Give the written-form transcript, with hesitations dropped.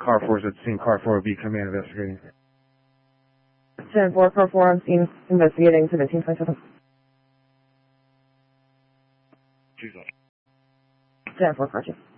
Car 4 is at the scene. Car 4 will be coming in investigating. 10-4, Car 4 on scene, investigating 1727. 10-4, Car 2.